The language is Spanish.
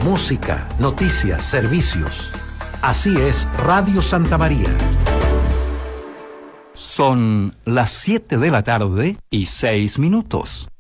música, noticias, servicios. Así es Radio Santa María. Son las 7 de la tarde y 6 minutos.